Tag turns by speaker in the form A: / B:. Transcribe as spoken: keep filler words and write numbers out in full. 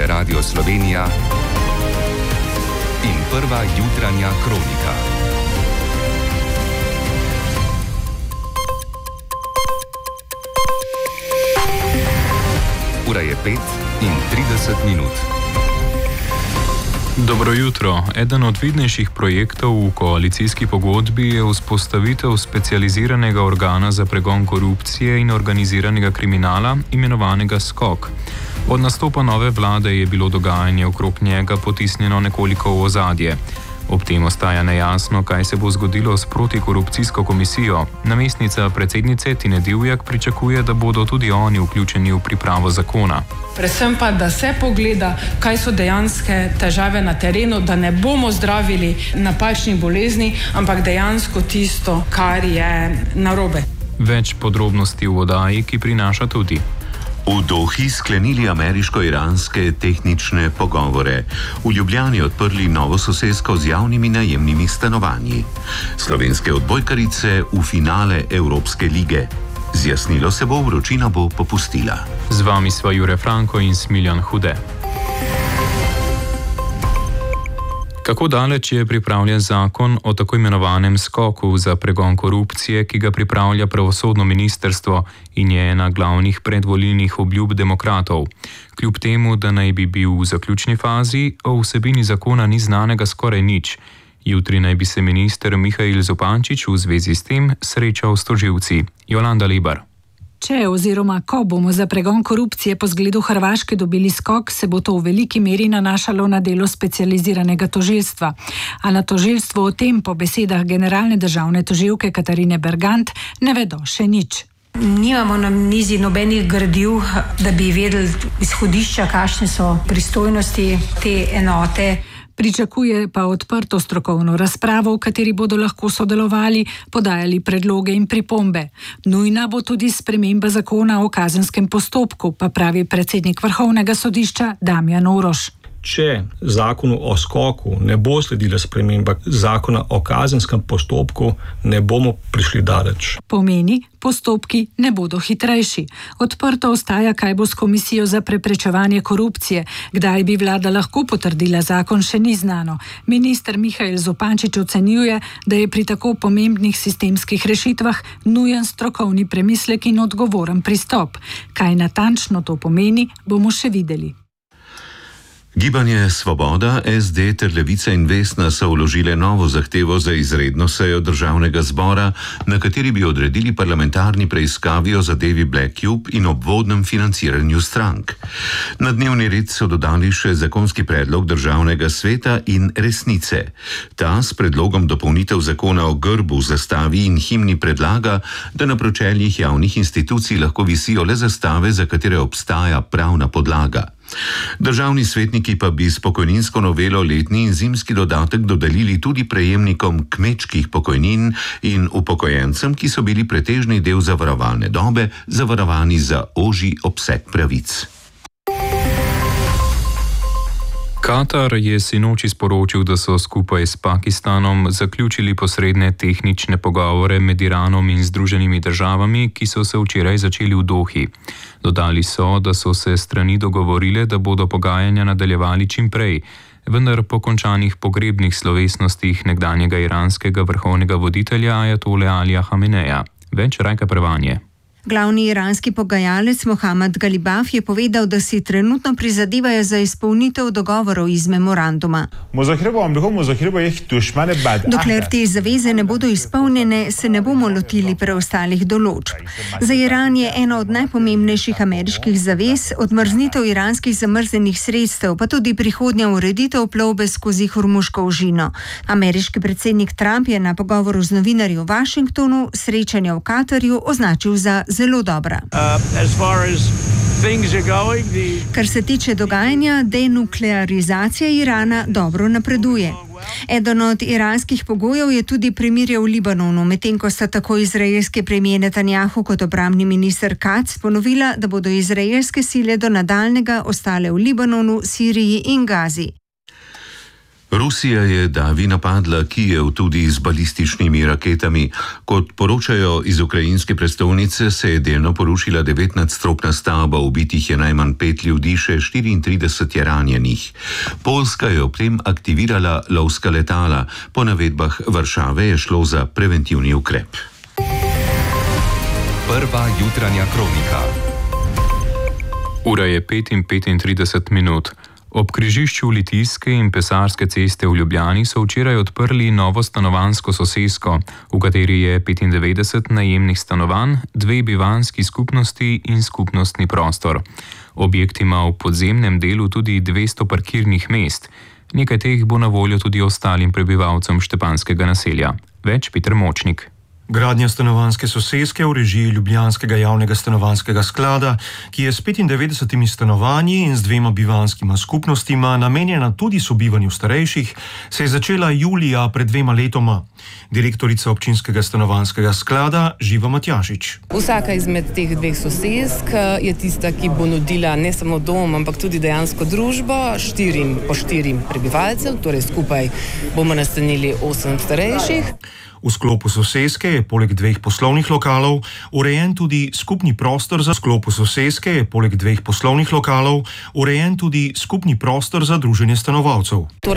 A: je Radio Slovenija in prva jutranja kronika. Ura je pet in trideset minut.
B: Dobro jutro. Eden od vidnejših projektov v koalicijski pogodbi je vzpostavitev specializiranega organa za pregon korupcije in organiziranega kriminala, imenovanega SKOK. Od nastopa nove vlade je bilo dogajanje okrog njega potisnjeno nekoliko v ozadje. Ob tem ostaja nejasno, kaj se bo zgodilo s protikorupcijsko komisijo. Namestnica predsednice Tine Divjak pričakuje, da bodo tudi oni vključeni v pripravo zakona.
C: Predvsem pa, da se pogleda, kaj so dejanske težave na terenu, da ne bomo zdravili napačnih bolezni, ampak dejansko tisto, kar je narobe.
B: Več podrobnosti v oddaji, ki prinaša tudi.
D: V Dohi sklenili ameriško-iranske tehnične pogovore. V Ljubljani odprli novo sosesko z javnimi najemnimi stanovanji. Slovenske odbojkarice v finale Evropske lige. Zjasnilo se bo, vročina bo popustila.
B: Z vami sva Jure Franko in Smiljan Hude. Kako daleč je pripravljen zakon o tako imenovanem skoku za pregon korupcije, ki ga pripravlja pravosodno ministrstvo in je ena glavnih predvolilnih obljub demokratov? Kljub temu, da naj bi bil v zaključni fazi, o vsebini zakona ni znanega skoraj nič. Jutri naj bi se minister Mihail Zupančič v zvezi s tem srečal s tožilci. Jolanda Lebar.
E: Če oziroma ko bomo za pregon korupcije po zgledu Hrvaške dobili skok, se bo to v veliki meri nanašalo na delo specializiranega tožilstva. A na tožilstvo o tem po besedah generalne državne tožilke Katarine Bergant ne vedo še nič.
F: Nimamo na mizi nobenih gradiv, da bi vedeli izhodišča, kakšne so pristojnosti te enote.
E: Pričakuje pa odprto strokovno razpravo, v kateri bodo lahko sodelovali, podajali predloge in pripombe. Nujna bo tudi sprememba zakona o kazenskem postopku, pa pravi predsednik Vrhovnega sodišča Damjan Oroš.
G: Če zakonu o skoku ne bo sledila sprememba zakona o kazenskem postopku, ne bomo prišli daleč.
E: Pomeni, postopki ne bodo hitrejši. Odprto ostaja, kaj bo s komisijo za preprečevanje korupcije. Kdaj bi vlada lahko potrdila zakon, še ni znano. Minister Mihail Zupančič ocenjuje, da je pri tako pomembnih sistemskih rešitvah nujen strokovni premislek in odgovoren pristop. Kaj natančno to pomeni, bomo še videli.
D: Gibanje Svoboda, es de ter Levica in Vesna so vložile novo zahtevo za izredno sejo državnega zbora, na kateri bi odredili parlamentarni preiskavi o zadevi Black Cube in obvodnem financiranju strank. Na dnevni red so dodali še zakonski predlog državnega sveta in resnice. Ta s predlogom dopolnitev zakona o grbu, zastavi in himni predlaga, da na pročeljih javnih institucij lahko visijo le zastave, za katere obstaja pravna podlaga. Državni svetniki pa bi s pokojninsko novelo letni in zimski dodatek dodelili tudi prejemnikom kmečkih pokojnin in upokojencem, ki so bili pretežni del zavarovalne dobe, zavarovani za ožji obseg pravic.
B: Katar je sinoči sporočil, da so skupaj s Pakistanom zaključili posredne tehnične pogovore med Iranom in Združenimi državami, ki so se včeraj začeli v Dohi. Dodali so, da so se strani dogovorile, da bodo pogajanja nadaljevali čim prej, vendar po končanih pogrebnih slovesnostih nekdanjega iranskega vrhovnega voditelja ajatole Alija Hameneja. Več Rajka Prevanje.
H: Glavni iranski pogajalec Mohammad Galibaf je povedal, da si trenutno prizadevajo za izpolnitev dogovorov iz memoranduma. Dokler te zaveze ne bodo izpolnjene, se ne bomo lotili preostalih določb. Za Iran je ena od najpomembnejših ameriških zavez odmrznitev iranskih zamrznjenih sredstev, pa tudi prihodnja ureditev plovbe skozi Hormuško ožino. Ameriški predsednik Trump je na pogovoru z novinarji v Washingtonu srečanja v Katarju označil za zelo dobra. Kar se tiče dogajanja, denuklearizacija Irana dobro napreduje. Eden od iranskih pogojev je tudi premirje v Libanonu, medtem ko sta tako izraelski premijer Netanjahu kot obrambni minister Katz ponovila, da bodo izraelske sile do nadaljnjega ostale v Libanonu, Siriji in Gazi.
D: Rusija je davi napadla Kijev tudi z balističnimi raketami. Kot poročajo iz ukrajinske prestolnice, se je delno porušila devetnadstropna stavba, ubitih je najmanj pet ljudi, še štiriintrideset je ranjenih. Poljska je ob tem aktivirala lovska letala. Po navedbah Varšave je šlo za preventivni ukrep.
A: Prva jutranja kronika.
B: Ura je pet in petintrideset minut. Ob križišču Litijske in Pesarske ceste v Ljubljani so včeraj odprli novo stanovanjsko sosesko, v kateri je petindevetdeset najemnih stanovanj, dve bivanjski skupnosti in skupnostni prostor. Objekt ima v podzemnem delu tudi dvesto parkirnih mest. Nekaj teh bo na voljo tudi ostalim prebivalcem Štepanskega naselja. Več Peter Močnik.
I: Gradnja stanovanjske soseske v režiji Ljubljanskega javnega stanovanjskega sklada, ki je s petindevetdesetimi stanovanji in z dvema bivanjskima skupnostima namenjena tudi sobivanju starejših, se je začela julija pred dvema letoma. Direktorica občinskega stanovanjskega sklada Živa Matjašič.
J: Vsaka izmed teh dveh sosesk je tista, ki bo nudila ne samo dom, ampak tudi dejansko družbo štirim po štirim prebivalcev, torej skupaj bomo nastanili osem starejših.
I: V sklopu soseske je poleg dveh poslovnih lokalov urejen tudi skupni prostor za sklopu soseske je poleg dveh poslovnih lokalov urejen tudi skupni prostor za druženje stanovalcev.